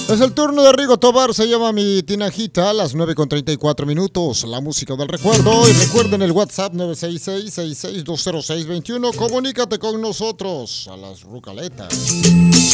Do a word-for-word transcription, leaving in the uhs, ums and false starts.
Es el turno de Rigo Tobar, se llama Mi Tinajita, a las nueve con treinta y cuatro minutos, la música del recuerdo. Y recuerden el WhatsApp nueve seis seis, seis seis dos cero seis dos uno, comunícate con nosotros a las Rucaletas.